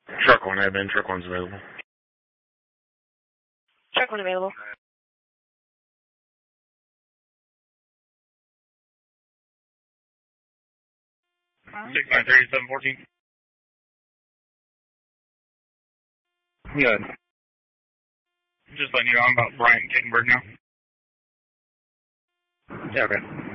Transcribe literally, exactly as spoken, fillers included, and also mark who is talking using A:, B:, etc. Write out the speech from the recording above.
A: Truck one, admin. Truck one's available.
B: Truck one available.
C: Six nine three seven fourteen.
A: Good.
C: Just letting you know I'm about Bryant Kittenberg now.
A: Yeah, okay.